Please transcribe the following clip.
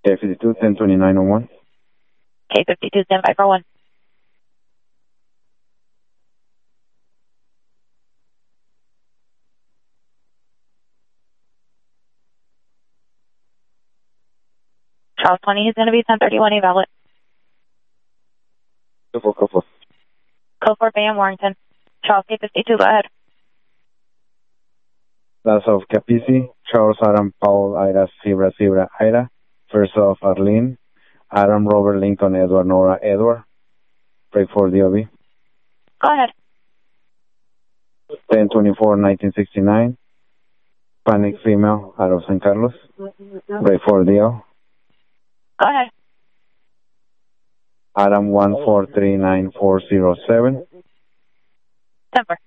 K52, 102901. K52, stand by for 1. Charles 20 is going to be 1031 evaluate. Go for. Code 4 Bay in Warrington. Charles K52, go ahead. Last of Capisi, Charles Adam Paul Ida Zebra Ida. First of Arlene, Adam Robert Lincoln Edward Nora Edward. Break for DOB. Go ahead. 1024 1969. Panic female out of San Carlos. Break for DO. Go ahead. Adam 1439407. Temper.